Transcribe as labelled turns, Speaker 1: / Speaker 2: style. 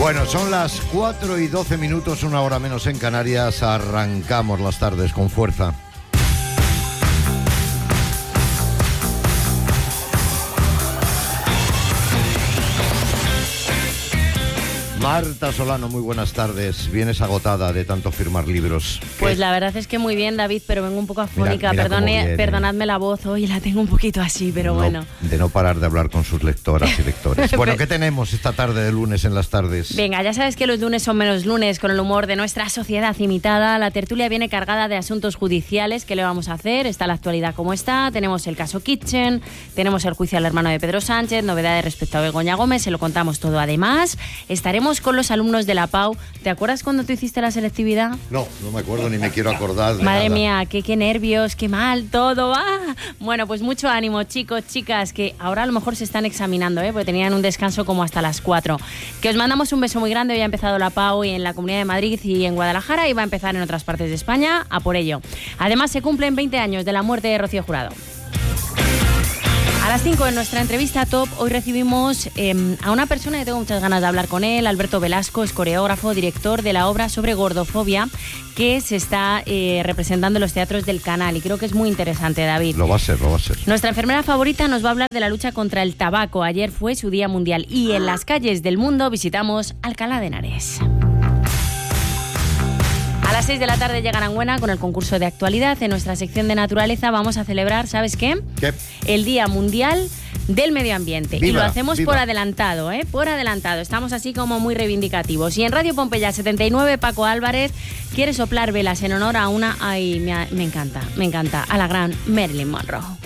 Speaker 1: Bueno, son las 4:12, una hora menos en Canarias. Arrancamos las tardes con fuerza. Marta Solano, muy buenas tardes. Vienes agotada de tanto firmar libros.
Speaker 2: Pues la verdad es que muy bien, David, pero vengo un poco afónica.
Speaker 1: Mira
Speaker 2: Perdonadme la voz, hoy la tengo un poquito así, pero bueno.
Speaker 1: De no parar de hablar con sus lectoras y lectores. Bueno, ¿qué tenemos esta tarde de lunes en las tardes?
Speaker 2: Venga, ya sabes que los lunes son menos lunes, con el humor de nuestra sociedad imitada. La tertulia viene cargada de asuntos judiciales. ¿Qué le vamos a hacer? Está la actualidad como está. Tenemos el caso Kitchen, tenemos el juicio al hermano de Pedro Sánchez, novedades respecto a Begoña Gómez, se lo contamos todo. Además, estaremos con los alumnos de la PAU. ¿Te acuerdas cuando tú hiciste la selectividad?
Speaker 1: No me acuerdo ni me quiero acordar de
Speaker 2: Madre
Speaker 1: nada.
Speaker 2: mía, qué nervios, qué mal todo. Bueno, pues mucho ánimo, chicos, chicas, que ahora a lo mejor se están examinando, porque tenían un descanso como hasta las 4. Que os mandamos un beso muy grande. Hoy ha empezado la PAU en la Comunidad de Madrid y en Guadalajara, y va a empezar en otras partes de España, a por ello. Además, se cumplen 20 años de la muerte de Rocío Jurado. A las 5 en nuestra entrevista top, hoy recibimos a una persona que tengo muchas ganas de hablar con él. Alberto Velasco es coreógrafo, director de la obra sobre gordofobia que se está representando en los teatros del Canal, y creo que es muy interesante, David.
Speaker 1: Lo va a ser.
Speaker 2: Nuestra enfermera favorita nos va a hablar de la lucha contra el tabaco. Ayer fue su día mundial y en las calles del mundo visitamos Alcalá de Henares. A las 6 de la tarde llega Aranguena con el concurso de actualidad. En nuestra sección de naturaleza vamos a celebrar, ¿sabes qué?
Speaker 1: ¿Qué?
Speaker 2: El Día Mundial del Medio Ambiente.
Speaker 1: ¡Viva!
Speaker 2: Y lo hacemos
Speaker 1: ¡Viva!
Speaker 2: por adelantado, ¿eh? Por adelantado. Estamos así como muy reivindicativos. Y en Radio Pompeya 79, Paco Álvarez quiere soplar velas en honor a una... Ay, me encanta. A la gran Marilyn Monroe.